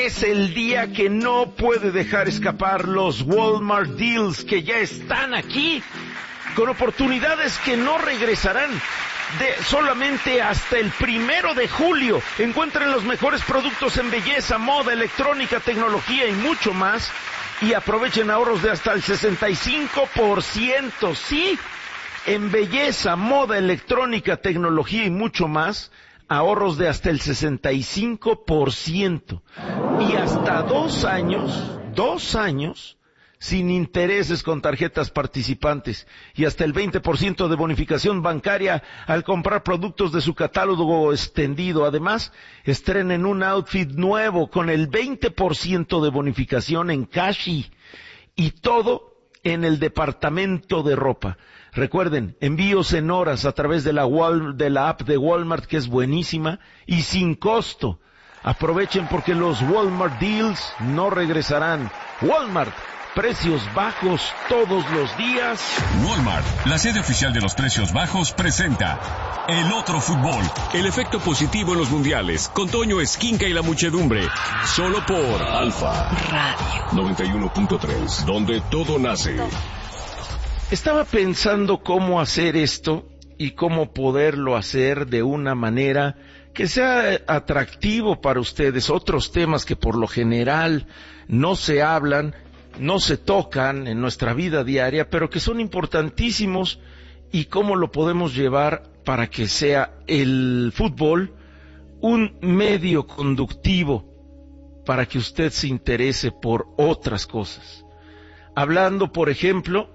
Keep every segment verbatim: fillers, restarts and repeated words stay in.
es el día que no puede dejar escapar los Walmart Deals, que ya están aquí, con oportunidades que no regresarán de solamente hasta el primero de julio. Encuentren los mejores productos en belleza, moda, electrónica, tecnología y mucho más, y aprovechen ahorros de hasta el sesenta y cinco por ciento. Sí, en belleza, moda, electrónica, tecnología y mucho más, ahorros de hasta el sesenta y cinco por ciento. Y hasta dos años, dos años, sin intereses con tarjetas participantes. Y hasta el veinte por ciento de bonificación bancaria al comprar productos de su catálogo extendido. Además, estrenen un outfit nuevo con el veinte por ciento de bonificación en Cashi. Y todo en el departamento de ropa. Recuerden, envíos en horas a través de la, Wal- de la app de Walmart, que es buenísima, y sin costo. Aprovechen porque los Walmart Deals no regresarán. Walmart, precios bajos todos los días. Walmart, la sede oficial de los precios bajos, presenta El Otro Fútbol, el efecto positivo en los mundiales, con Toño Esquinca y la muchedumbre, solo por Alfa Radio noventa y uno punto tres, donde todo nace. Estaba pensando cómo hacer esto y cómo poderlo hacer de una manera que sea atractivo para ustedes. Otros temas que por lo general no se hablan, no se tocan en nuestra vida diaria, pero que son importantísimos, y cómo lo podemos llevar para que sea el fútbol un medio conductivo para que usted se interese por otras cosas. Hablando, por ejemplo,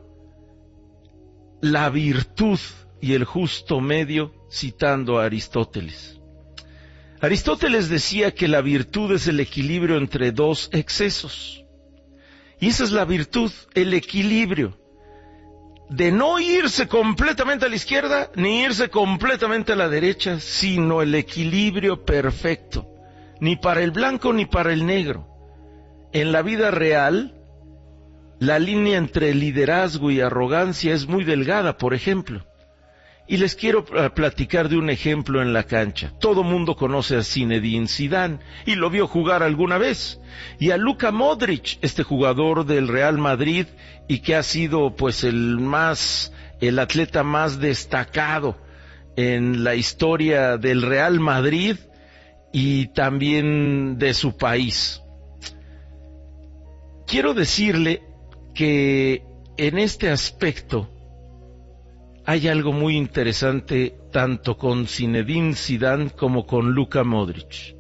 la virtud y el justo medio, citando a Aristóteles. Aristóteles decía que la virtud es el equilibrio entre dos excesos. Y esa es la virtud, el equilibrio, de no irse completamente a la izquierda, ni irse completamente a la derecha, sino el equilibrio perfecto, ni para el blanco ni para el negro. En la vida real, la línea entre liderazgo y arrogancia es muy delgada, por ejemplo. Y les quiero platicar de un ejemplo en la cancha. Todo mundo conoce a Zinedine Zidane y lo vio jugar alguna vez. Y a Luka Modric, este jugador del Real Madrid, y que ha sido pues el más, el atleta más destacado en la historia del Real Madrid y también de su país. Quiero decirle que en este aspecto hay algo muy interesante tanto con Zinedine Zidane como con Luka Modric.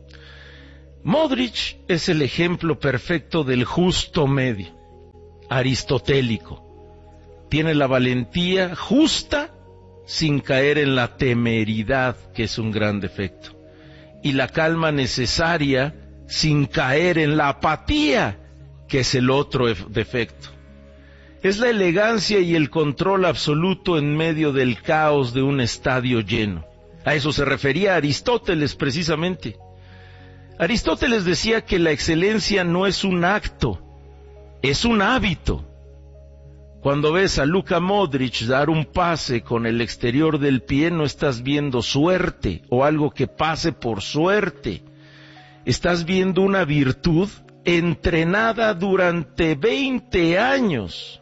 Modric es el ejemplo perfecto del justo medio, aristotélico. Tiene la valentía justa sin caer en la temeridad, que es un gran defecto, y la calma necesaria sin caer en la apatía, que es el otro defecto. Es la elegancia y el control absoluto en medio del caos de un estadio lleno. A eso se refería Aristóteles precisamente. Aristóteles decía que la excelencia no es un acto, es un hábito. Cuando ves a Luka Modric dar un pase con el exterior del pie, no estás viendo suerte o algo que pase por suerte. Estás viendo una virtud entrenada durante veinte años.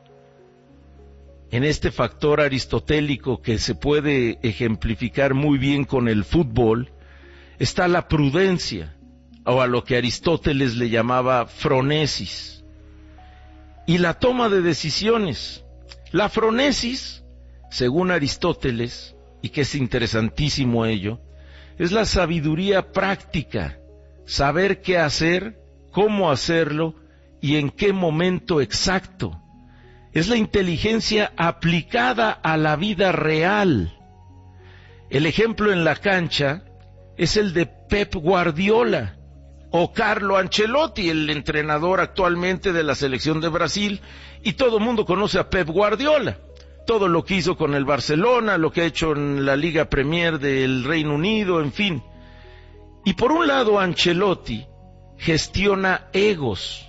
En este factor aristotélico que se puede ejemplificar muy bien con el fútbol, está la prudencia, o a lo que Aristóteles le llamaba fronesis, y la toma de decisiones. La fronesis, según Aristóteles, y que es interesantísimo ello, es la sabiduría práctica, saber qué hacer, cómo hacerlo y en qué momento exacto. Es la inteligencia aplicada a la vida real. El ejemplo en la cancha es el de Pep Guardiola o Carlo Ancelotti, el entrenador actualmente de la selección de Brasil, y todo el mundo conoce a Pep Guardiola. Todo lo que hizo con el Barcelona, lo que ha hecho en la Liga Premier del Reino Unido, en fin. Y por un lado, Ancelotti gestiona egos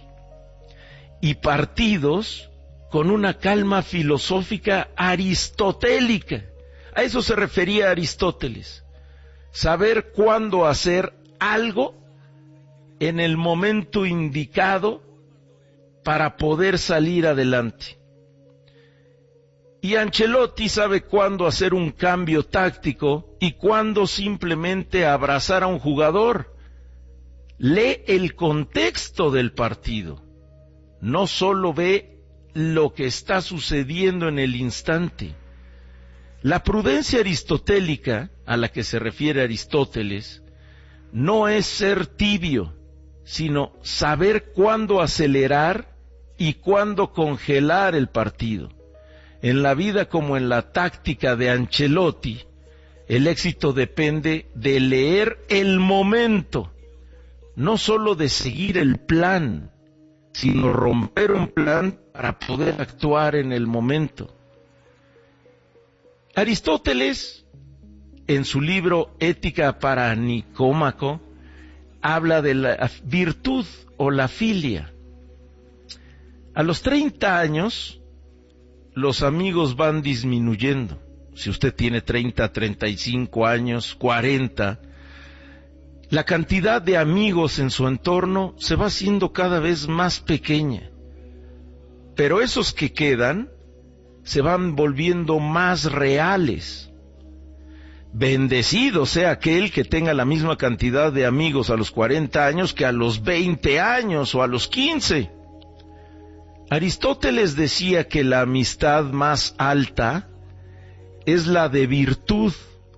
y partidos con una calma filosófica aristotélica. A eso se refería Aristóteles. Saber cuándo hacer algo en el momento indicado para poder salir adelante. Y Ancelotti sabe cuándo hacer un cambio táctico y cuándo simplemente abrazar a un jugador. Lee el contexto del partido, no solo ve lo que está sucediendo en el instante. La prudencia aristotélica, a la que se refiere Aristóteles, no es ser tibio, sino saber cuándo acelerar y cuándo congelar el partido. En la vida como en la táctica de Ancelotti, el éxito depende de leer el momento, no solo de seguir el plan, sino romper un plan para poder actuar en el momento. Aristóteles, en su libro Ética para Nicómaco, habla de la virtud o la filia. A los treinta años, los amigos van disminuyendo. Si usted tiene treinta, treinta y cinco años, cuarenta, la cantidad de amigos en su entorno se va haciendo cada vez más pequeña. Pero esos que quedan se van volviendo más reales. Bendecido sea aquel que tenga la misma cantidad de amigos a los cuarenta años que a los veinte años o a los quince. Aristóteles decía que la amistad más alta es la de virtud.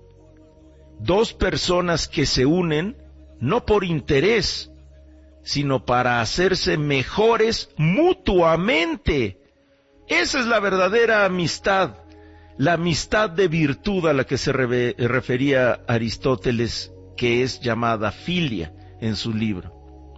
Dos personas que se unen no por interés, sino para hacerse mejores mutuamente. Esa es la verdadera amistad, la amistad de virtud a la que se re- refería Aristóteles, que es llamada filia en su libro.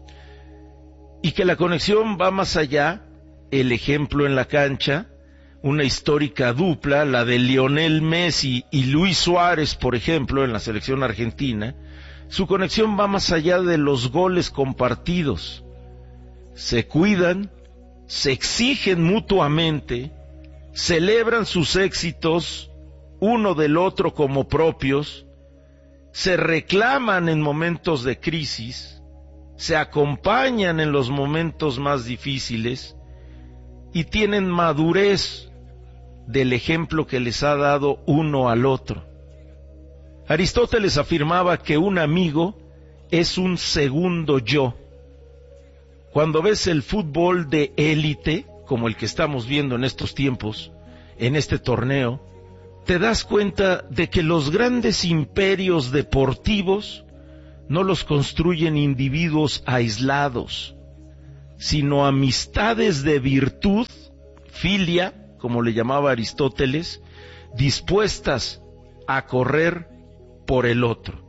Y que la conexión va más allá. El ejemplo en la cancha, una histórica dupla, la de Lionel Messi y Luis Suárez, por ejemplo, en la selección argentina, su conexión va más allá de los goles compartidos. Se cuidan, se exigen mutuamente, celebran sus éxitos uno del otro como propios, se reclaman en momentos de crisis, se acompañan en los momentos más difíciles, y tienen madurez del ejemplo que les ha dado uno al otro. Aristóteles afirmaba que un amigo es un segundo yo. Cuando ves el fútbol de élite, como el que estamos viendo en estos tiempos, en este torneo, te das cuenta de que los grandes imperios deportivos no los construyen individuos aislados, sino amistades de virtud, filia, como le llamaba Aristóteles, dispuestas a correr por el otro.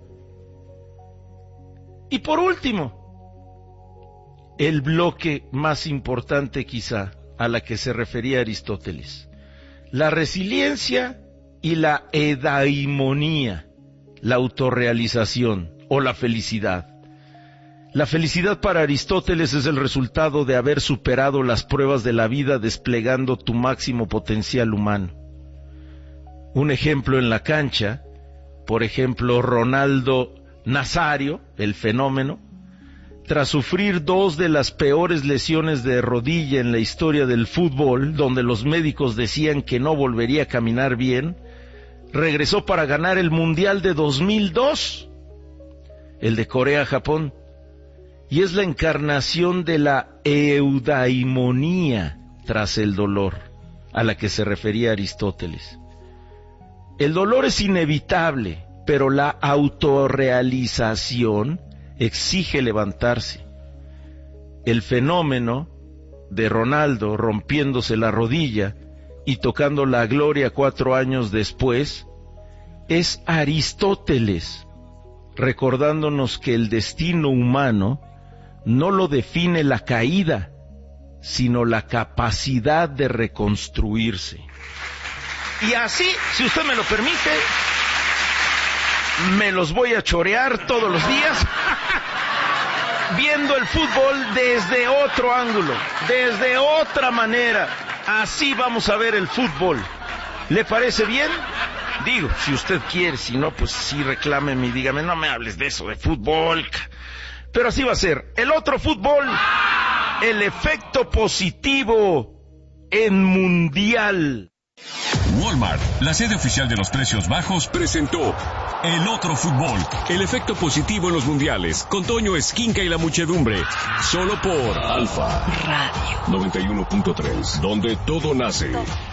Y por último, el bloque más importante quizá a la que se refería Aristóteles, la resiliencia y la eudaimonía, la autorrealización o la felicidad. La felicidad para Aristóteles es el resultado de haber superado las pruebas de la vida desplegando tu máximo potencial humano. Un ejemplo en la cancha, por ejemplo, Ronaldo Nazario, el fenómeno, tras sufrir dos de las peores lesiones de rodilla en la historia del fútbol, donde los médicos decían que no volvería a caminar bien, regresó para ganar el Mundial de dos mil dos, el de Corea-Japón. Y es la encarnación de la eudaimonía tras el dolor, a la que se refería Aristóteles. El dolor es inevitable, pero la autorrealización exige levantarse. El fenómeno de Ronaldo rompiéndose la rodilla y tocando la gloria cuatro años después es Aristóteles, recordándonos que el destino humano no lo define la caída, sino la capacidad de reconstruirse. Y así, si usted me lo permite, me los voy a chorear todos los días, viendo el fútbol desde otro ángulo, desde otra manera. Así vamos a ver el fútbol. ¿Le parece bien? Digo, si usted quiere, si no, pues sí reclámeme y dígame, no me hables de eso, de fútbol. pero así va a ser. El otro fútbol, el efecto positivo en Mundial. Walmart, la sede oficial de los precios bajos, presentó El Otro Fútbol, el efecto positivo en los mundiales, con Toño Esquinca y la muchedumbre, solo por Alfa Radio noventa y uno punto tres, donde todo nace.